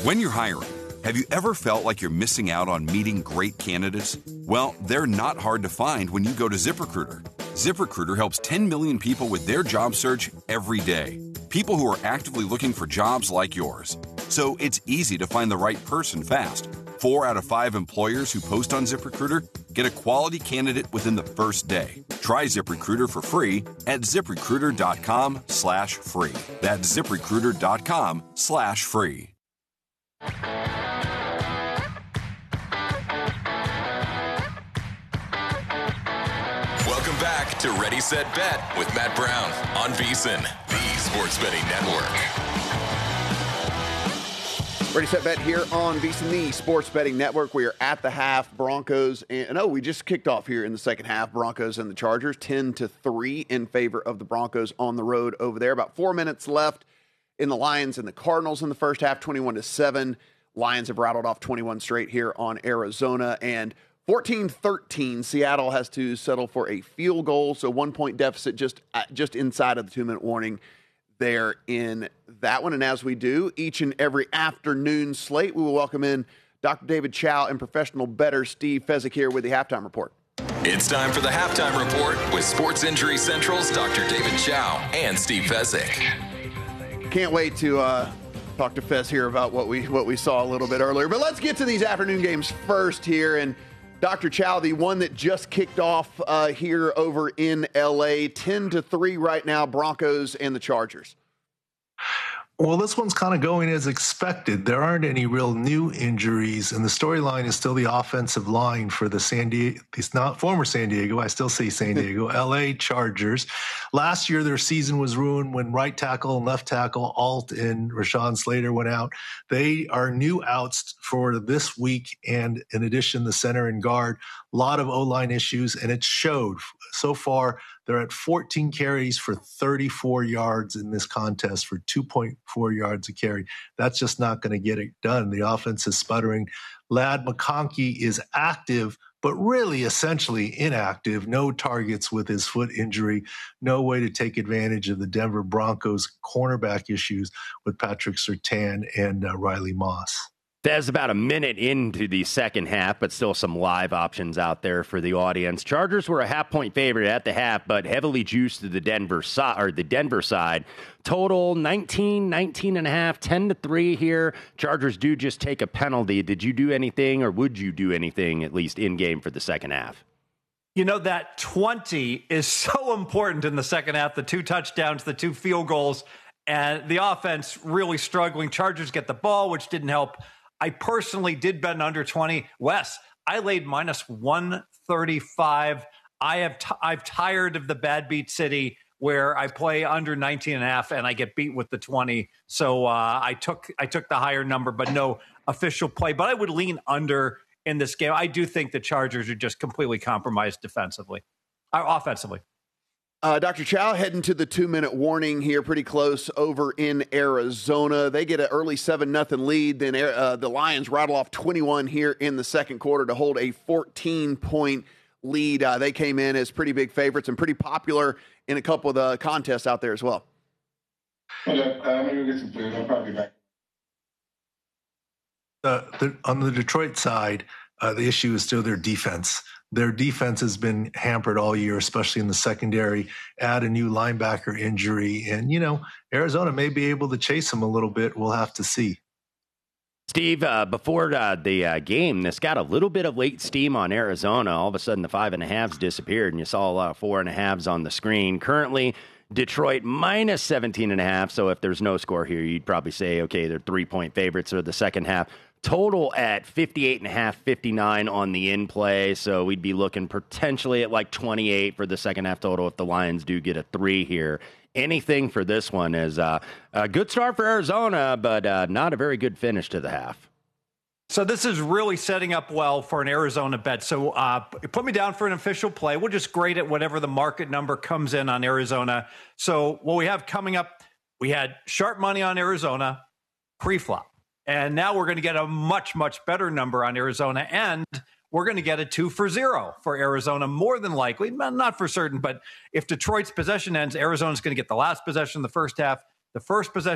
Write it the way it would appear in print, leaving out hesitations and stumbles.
When you're hiring, have you ever felt like you're missing out on meeting great candidates? Well, they're not hard to find when you go to ZipRecruiter. ZipRecruiter helps 10 million people with their job search every day. People who are actively looking for jobs like yours. So it's easy to find the right person fast. 4 out of 5 employers who post on ZipRecruiter get a quality candidate within the first day. Try ZipRecruiter for free at ZipRecruiter.com/free. That's ZipRecruiter.com/free. Welcome back to Ready, Set, Bet with Matt Brown on VSiN, the Sports Betting Network. Ready, Set, Bet here on VSiN, the Sports Betting Network. We are at the half. Broncos, and we just kicked off here in the second half. Broncos and the Chargers, 10-3 in favor of the Broncos on the road over there. About 4 minutes left in the Lions and the Cardinals in the first half, 21-7. Lions have rattled off 21 straight here on Arizona, and 14-13, Seattle has to settle for a field goal, so 1-point deficit just inside of the 2-minute warning there in that one. And as we do each and every afternoon slate, we will welcome in Dr. David Chao and professional bettor Steve Fezzik here with the Halftime Report. It's time for the Halftime Report with Sports Injury Central's Dr. David Chao and Steve Fezzik. Can't wait to talk to Fez here about what we saw a little bit earlier. But let's get to these afternoon games first here. And Dr. Chao, the one that just kicked off here over in L.A., 10-3 right now, Broncos and the Chargers. Well, this one's kind of going as expected. There aren't any real new injuries, and the storyline is still the offensive line for the former San Diego, I still say San Diego, LA Chargers. Last year, their season was ruined when right tackle and left tackle, Alt and Rashawn Slater, went out. They are new outs for this week, and in addition, the center and guard. A lot of O-line issues, and it showed. So far, they're at 14 carries for 34 yards in this contest for 2.4 yards a carry. That's just not going to get it done. The offense is sputtering. Ladd McConkey is active, but really essentially inactive. No targets with his foot injury. No way to take advantage of the Denver Broncos cornerback issues with Patrick Surtain and Riley Moss. There's about a minute into the second half, but still some live options out there for the audience. Chargers were a half-point favorite at the half, but heavily juiced to the Denver side. Total 19 and a half, 10-3 here. Chargers do just take a penalty. Did you do anything, or would you do anything, at least in-game, for the second half? You know, that 20 is so important in the second half. The 2 touchdowns, the 2 field goals, and the offense really struggling. Chargers get the ball, which didn't help. I personally did bet an under 20. Wes, I laid minus 135. I've tired of the bad beat city where I play under 19 and a half and I get beat with the 20. So I took the higher number, but no official play. But I would lean under in this game. I do think the Chargers are just completely compromised offensively. Dr. Chao heading to the 2-minute warning here, pretty close over in Arizona. They get an early 7-0 lead. Then the Lions rattle off 21 here in the second quarter to hold a 14-point lead. They came in as pretty big favorites and pretty popular in a couple of the contests out there as well. Okay, I'm going to get some food. I'll probably be back. On the Detroit side, the issue is still their defense. Their defense has been hampered all year, especially in the secondary. Add a new linebacker injury, and, Arizona may be able to chase them a little bit. We'll have to see. Steve, before the game, this got a little bit of late steam on Arizona. All of a sudden, the 5.5s disappeared, and you saw a lot of 4.5s on the screen. Currently, Detroit minus 17.5. So if there's no score here, you'd probably say, okay, they're 3-point favorites for the second half. Total at 58.5, 59 on the in-play. So we'd be looking potentially at like 28 for the second half total if the Lions do get a 3 here. Anything for this one is a good start for Arizona, but not a very good finish to the half. So this is really setting up well for an Arizona bet. So put me down for an official play. We'll just grade it whatever the market number comes in on Arizona. So what we have coming up, we had sharp money on Arizona pre-flop. And now we're going to get a much, much better number on Arizona. And we're going to get a 2 for 0 for Arizona, more than likely. Not for certain, but if Detroit's possession ends, Arizona's going to get the last possession in the first half. The first possession